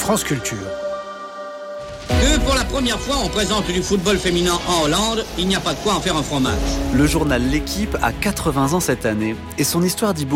France Culture. Que pour la première fois, on présente du football féminin en Hollande, il n'y a pas de quoi en faire un fromage. Le journal L'Équipe a 80 ans cette année et son histoire dit beaucoup.